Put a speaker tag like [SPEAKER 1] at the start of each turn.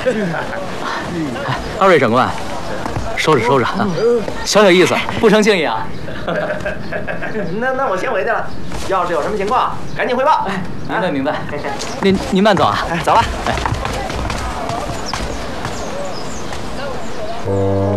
[SPEAKER 1] 二位长官，收着收着啊，小意思，不成敬意啊。
[SPEAKER 2] 那我先回去了，要是有什么情况，赶紧汇报。
[SPEAKER 1] 明白明白。您慢走啊。
[SPEAKER 2] 走了。